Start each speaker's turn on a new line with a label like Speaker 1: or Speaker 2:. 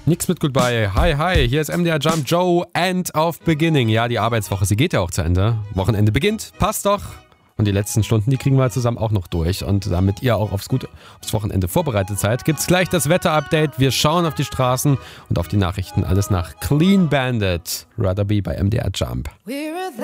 Speaker 1: Nix mit Goodbye. Hi, hier ist MDR Jump Joe, End of Beginning. Ja, die Arbeitswoche, sie geht ja auch zu Ende. Wochenende beginnt, passt doch. Und die letzten Stunden, die kriegen wir zusammen auch noch durch. Und damit ihr auch aufs Wochenende vorbereitet seid, gibt's gleich das Wetter-Update. Wir schauen auf die Straßen und auf die Nachrichten. Alles nach Clean Bandit. Rather Be bei MDR Jump.